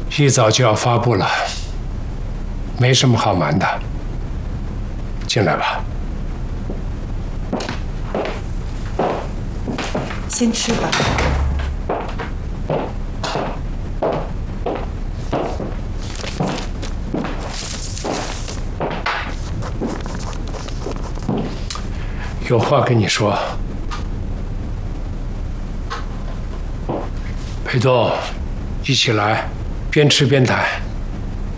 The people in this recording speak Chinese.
一早就要发布了，没什么好瞒的。进来吧。 先吃吧。 有话跟你说。裴东，一起来，边吃边谈。